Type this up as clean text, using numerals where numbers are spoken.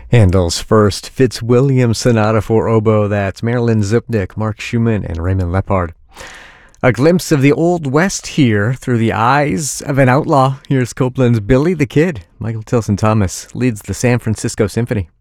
Handel's first Fitzwilliam Sonata for oboe. That's Marilyn Zupnik, Mark Schumann, and Raymond Lepard. A glimpse of the Old West here through the eyes of an outlaw. Here's Copeland's Billy the Kid. Michael Tilson Thomas leads the San Francisco Symphony.